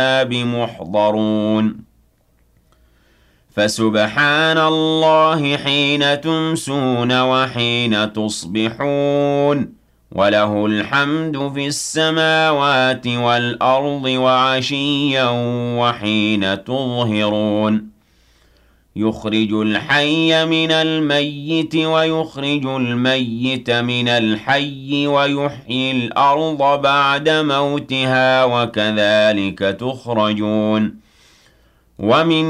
بمحضرون فسبحان الله حين تمسون وحين تصبحون وله الحمد في السماوات والأرض وعشيا وحين تظهرون يخرج الحي من الميت ويخرج الميت من الحي ويحيي الأرض بعد موتها وكذلك تخرجون ومن